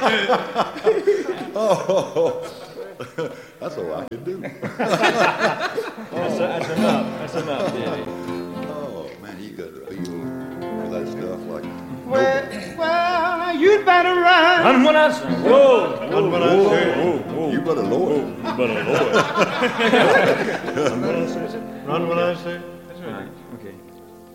Oh, that's all I can do. That's enough. That's enough, Daddy. Oh, man, you got to feel for that stuff like Well, you'd better run. Run when I say. Whoa. Run when I say. You better lower it. You better lower it. Run when I say. That's right. Okay.